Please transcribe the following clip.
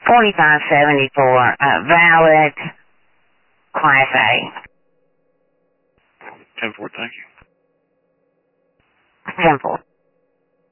4574, valid, Class A. 10-4, thank you. 10-4.